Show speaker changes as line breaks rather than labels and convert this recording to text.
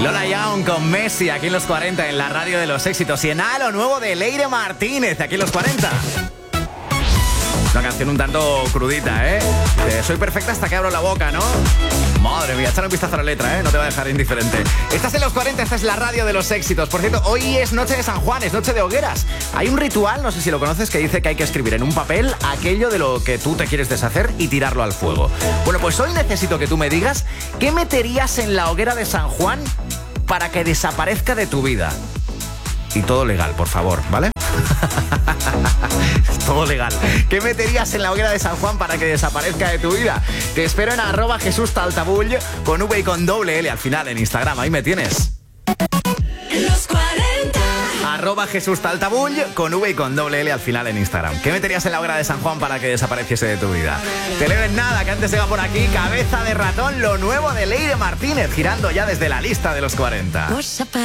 Lola Young con Messi aquí en los 40 en la radio de los éxitos. Y en lo nuevo de Leire Martínez aquí en los 40. Una canción un tanto crudita, ¿eh? Soy perfecta hasta que abro la boca, ¿no? Madre mía, echar un vistazo a la letra, ¿eh? No te va a dejar indiferente. Estás en los 40, esta es la radio de los éxitos. Por cierto, hoy es noche de San Juan, es noche de hogueras. Hay un ritual, no sé si lo conoces, que dice que hay que escribir en un papel aquello de lo que tú te quieres deshacer y tirarlo al fuego. Bueno, pues hoy necesito que tú me digas qué meterías en la hoguera de San Juan para que desaparezca de tu vida. Y todo legal, por favor, ¿vale? Todo legal. ¿Qué meterías en la hoguera de San Juan para que desaparezca de tu vida? Te espero en @JesúsTaltabull con V y con doble L al final en Instagram. Ahí me tienes.
Los 40.
@JesúsTaltabull con V y con doble L al final en Instagram. ¿Qué meterías en la hoguera de San Juan para que desapareciese de tu vida? Te leo en nada, que antes se va por aquí Cabeza de Ratón, lo nuevo de Leire Martínez, girando ya desde la lista de los 40.